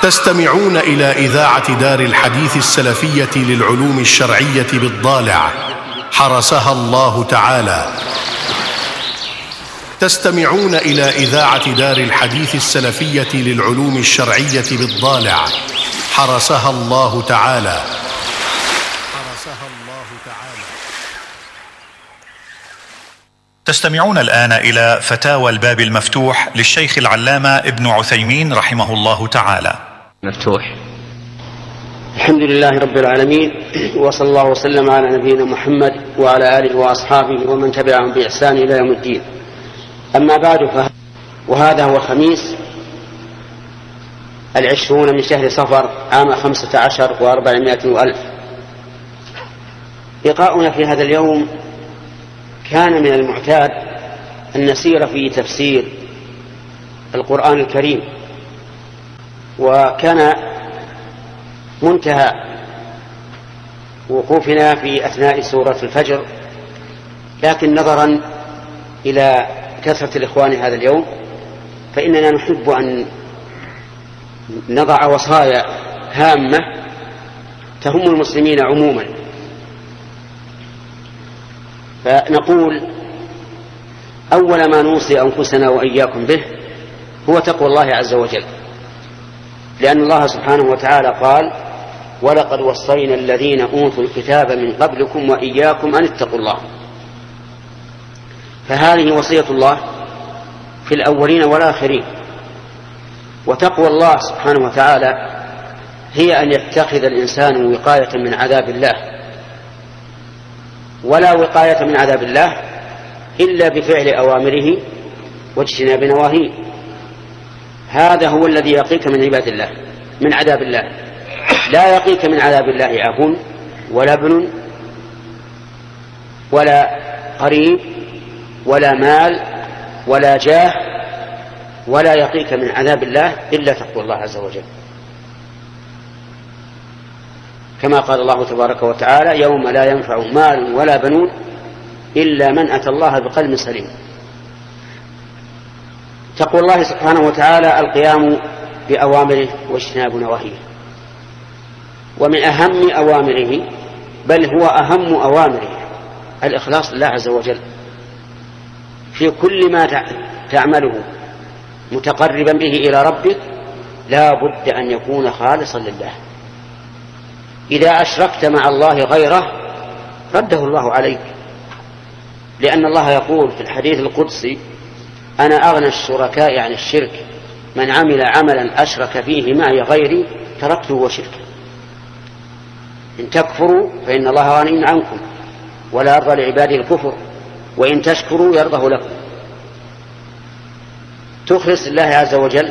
تستمعون إلى إذاعة دار الحديث السلفية للعلوم الشرعية بالضالع حرسها الله تعالى. تستمعون إلى إذاعة دار الحديث السلفية للعلوم الشرعية بالضالع حرسها الله تعالى. تستمعون الآن إلى فتاوى الباب المفتوح للشيخ العلامة ابن عثيمين رحمه الله تعالى. مفتوح. الحمد لله رب العالمين، وصلى الله وسلم على نبينا محمد وعلى آله وأصحابه ومن تبعهم بإحسان إلى يوم الدين. أما بعد، وهذا هو الخميس 20 من شهر صفر عام 15 و400 وألف. لقاؤنا في هذا اليوم كان من المعتاد أن نسير في تفسير القرآن الكريم، وكان منتهى وقوفنا في أثناء سورة الفجر، لكن نظرا إلى كثرة الإخوان هذا اليوم فإننا نحب أن نضع وصايا هامة تهم المسلمين عموما. فنقول أول ما نوصي أنفسنا وإياكم به هو تقوى الله عز وجل، لأن الله سبحانه وتعالى قال: ولقد وصينا الذين أوتوا الكتاب من قبلكم وإياكم أن اتقوا الله. فهذه وصية الله في الأولين والآخرين. وتقوى الله سبحانه وتعالى هي أن يتخذ الإنسان وقاية من عذاب الله، ولا وقاية من عذاب الله إلا بفعل أوامره واجتناب نواهيه. هذا هو الذي يقيك من عباد الله، من عذاب الله. لا يقيك من عذاب الله أب ولا ابن ولا قريب ولا مال ولا جاه، ولا يقيك من عذاب الله إلا تقوى الله عز وجل، كما قال الله تبارك وتعالى: يوم لا ينفع مال ولا بنون إلا من أتى الله بقلب سليم. تقوى الله سبحانه وتعالى القيام بأوامره واجتناب نواهيه. ومن أهم أوامره، بل هو أهم أوامره، الإخلاص لله عز وجل في كل ما تعمله متقربا به إلى ربك، لا بد أن يكون خالصا لله. إذا أشركت مع الله غيره رده الله عليك، لأن الله يقول في الحديث القدسي: أنا أغنى الشركاء عن الشرك، من عمل عملا أشرك فيه معي غيري تركته وشركه. إن تكفروا فإن الله غني عنكم ولا يرضى لعباده الكفر، وإن تشكروا يرضه لكم. تخلص لله عز وجل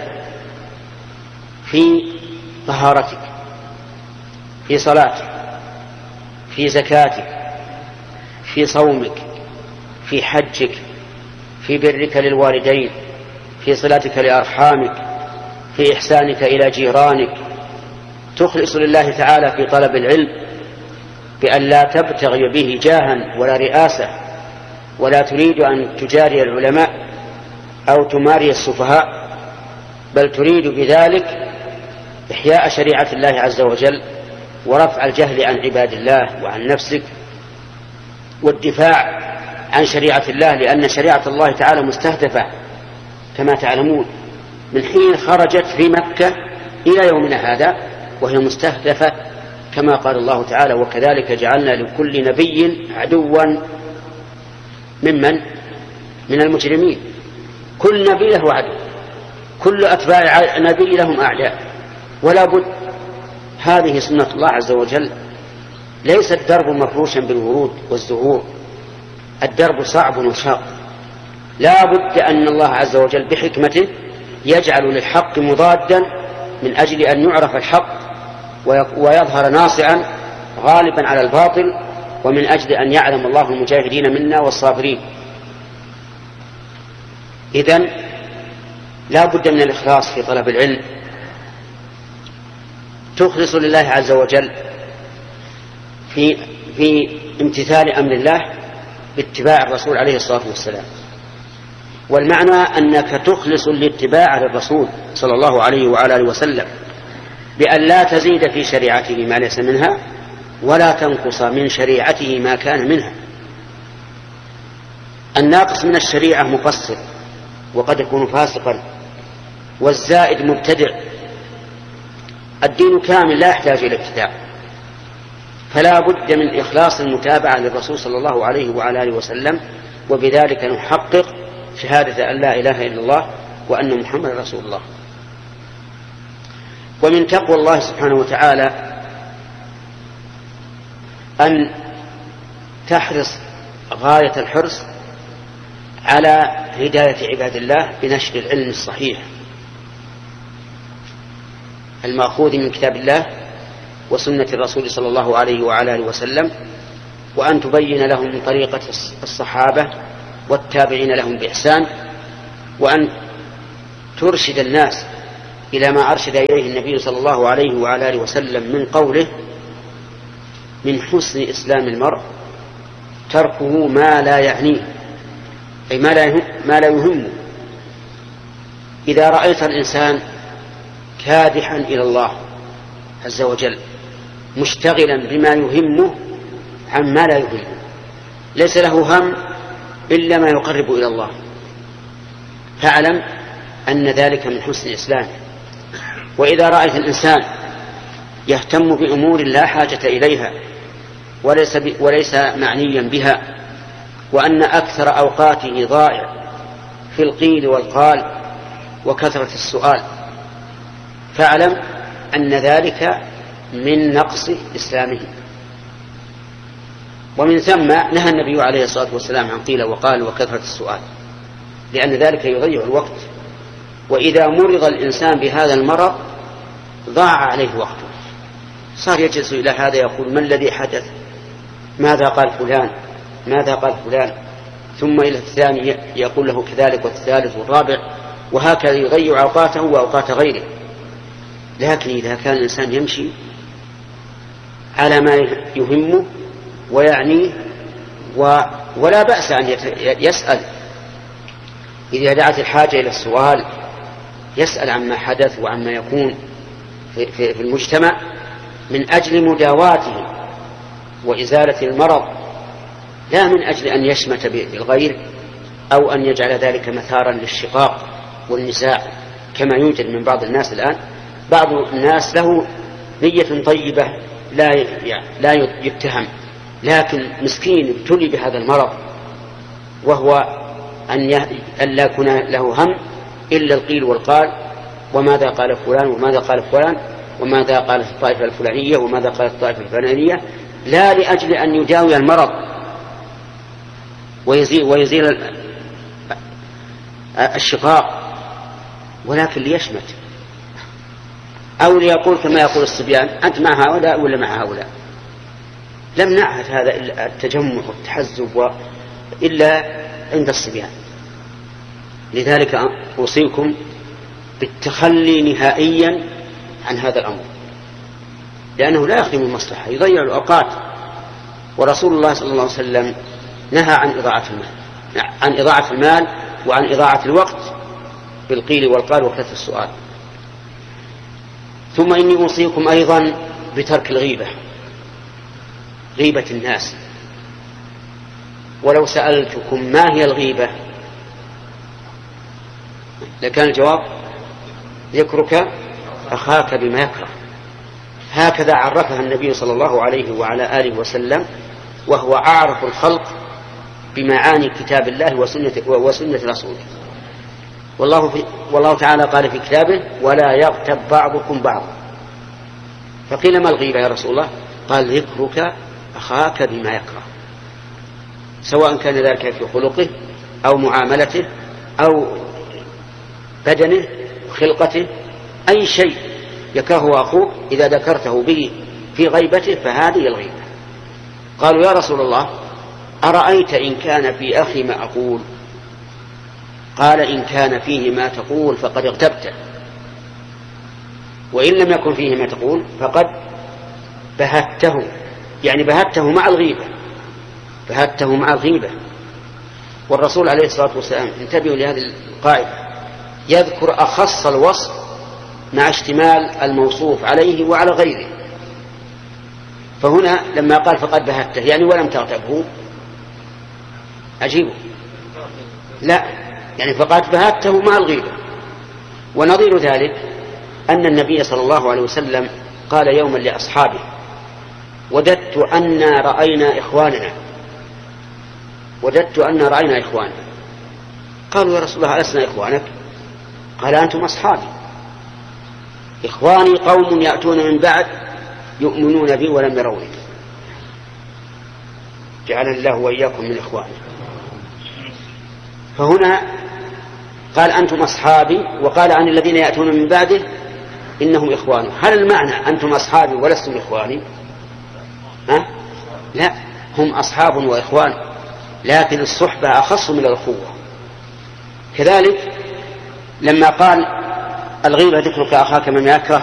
في طهارتك، في صلاتك، في زكاتك، في صومك، في حجك، في برك للوالدين، في صلاتك لأرحامك، في إحسانك إلى جيرانك. تخلص لله تعالى في طلب العلم بأن لا تبتغي به جاها ولا رئاسة، ولا تريد أن تجاري العلماء أو تماري السفهاء، بل تريد بذلك إحياء شريعة الله عز وجل ورفع الجهل عن عباد الله وعن نفسك، والدفاع عن شريعة الله، لأن شريعة الله تعالى مستهدفة كما تعلمون من حين خرجت في مكة إلى يومنا هذا، وهي مستهدفة كما قال الله تعالى: وكذلك جعلنا لكل نبي عدوا من المجرمين. كل نبي له عدو، كل أتباع نبي لهم أعداء، ولا بد. هذه سنة الله عز وجل، ليس الدرب مفروشا بالورود والزهور، الدرب صعب وشاق. لا بد أن الله عز وجل بحكمته يجعل للحق مضادا من أجل أن يعرف الحق ويظهر ناصعا غالبا على الباطل، ومن أجل أن يعلم الله المجاهدين منا والصابرين. إذن لا بد من الإخلاص في طلب العلم. تخلص لله عز وجل في امتثال أمر الله باتباع الرسول عليه الصلاة والسلام. والمعنى أنك تخلص الاتباع للرسول صلى الله عليه وعلى آله وسلم، بأن لا تزيد في شريعته ما ليس منها ولا تنقص من شريعته ما كان منها. الناقص من الشريعة مقصر وقد يكون فاسقا، والزائد مبتدع. الدين كامل لا يحتاج إلى ابتداع، فلا بد من إخلاص المتابعة للرسول صلى الله عليه وعلى آله وسلم، وبذلك نحقق شهادة أن لا إله إلا الله وأن محمد رسول الله. ومن تقوى الله سبحانه وتعالى أن تحرص غاية الحرص على هداية عباد الله بنشر العلم الصحيح المأخوذ من كتاب الله وسنة الرسول صلى الله عليه وعلى آله وسلم، وأن تبين لهم من طريقة الصحابة والتابعين لهم بإحسان، وأن ترشد الناس إلى ما أرشد إليه النبي صلى الله عليه وعلى آله وسلم من قوله: من حسن إسلام المرء تركه ما لا يعنيه، أي ما لا يهمه. إذا رأيت الإنسان كادحا إلى الله عز وجل مشتغلا بما يهمه عن ما لا يهمه، ليس له هم إلا ما يقرب إلى الله، فاعلم أن ذلك من حسن إسلامه. وإذا رأيت الإنسان يهتم بأمور لا حاجة إليها وليس معنيا بها، وأن أكثر أوقاته ضائع في القيل والقال وكثرة السؤال، فاعلم أن ذلك من نقص إسلامه. ومن ثم نهى النبي عليه الصلاة والسلام عن قيل وقال وكثرة السؤال، لأن ذلك يضيع الوقت، وإذا مرض الإنسان بهذا المرض ضاع عليه وقته، صار يجلس إلى هذا يقول: ما الذي حدث؟ ماذا قال فلان؟ ماذا قال فلان؟ ثم إلى الثاني يقول له كذلك، والثالث والرابع، وهكذا يضيع أوقاته وأوقات غيره. لكن إذا كان الإنسان يمشي على ما يهمه ويعنيه ولا بأس أن يسأل إذا دعت الحاجة إلى السؤال، يسأل عما حدث وعما يكون في المجتمع من أجل مداواته وإزالة المرض، لا من أجل أن يشمت بالغير أو أن يجعل ذلك مثارا للشقاق والنزاع كما يوجد من بعض الناس الآن. بعض الناس له نية طيبة لا يتهم، لكن مسكين ابتلي بهذا المرض، وهو أن لا يكون له هم إلا القيل والقال، وماذا قال فلان وماذا قال فلان وماذا قالت الطائفة الفلانية وماذا قالت الطائفة الفلانية، لا لأجل أن يداوي المرض ويزيل الشقاق، ولكن ليشمت أو ليقول كما يقول الصبيان: أنت مع هؤلاء ولا مع هؤلاء. لم نعهد هذا إلا التجمع والتحزب إلا عند الصبيان. لذلك أوصيكم بالتخلي نهائيا عن هذا الأمر، لأنه لا يخدم المصلحة، يضيع الأوقات. ورسول الله صلى الله عليه وسلم نهى عن إضاعة المال وعن إضاعة الوقت بالقيل والقال وكثرة السؤال. ثم إني أوصيكم أيضا بترك الغيبة، غيبة الناس. ولو سألتكم ما هي الغيبة لكان الجواب: ذكرك أخاك بما يكره. هكذا عرفها النبي صلى الله عليه وعلى آله وسلم، وهو أعرف الخلق بمعاني كتاب الله وسنة رسوله. والله تعالى قال في كتابه: ولا يغتب بعضكم بعضا. فقيل: ما الغيبة يا رسول الله؟ قال: ذكرك أخاك بما يكره، سواء كان ذلك في خلقه أو معاملته أو بدنه خلقته، أي شيء يكرهه أخوك إذا ذكرته به في غيبته فهذه الغيبة. قالوا: يا رسول الله أرأيت إن كان في أخي ما أقول؟ قال: إن كان فيه ما تقول فقد اغتبته، وإن لم يكن فيه ما تقول فقد بهته، يعني بهته مع الغيبة، بهته مع الغيبة. والرسول عليه الصلاة والسلام، انتبهوا لهذه القاعدة، يذكر أخص الوصف مع اشتمال الموصوف عليه وعلى غيره. فهنا لما قال فقد بهته يعني ولم تغتبه، عجيب، لا، يعني فقد بهته مع الغيبة. ونظير ذلك أن النبي صلى الله عليه وسلم قال يوما لأصحابه: وددت أن رأينا إخواننا. وددت أن رأينا إخواننا. قالوا: يا رسول الله ألسنا إخوانك؟ قال: أنتم أصحابي. إخواني قوم يأتون من بعد يؤمنون بي ولم يروني. جعل الله وإياكم من إخواني. فهنا قال: أنتم أصحابي، وقال عن الذين يأتون من بعده إنهم إخواني. هل المعنى أنتم أصحابي ولستم إخواني؟ لا، هم أصحاب وإخوان، لكن الصحبة أخص من الأخوة. كذلك لما قال: الغيبة ذكرك أخاك من يكره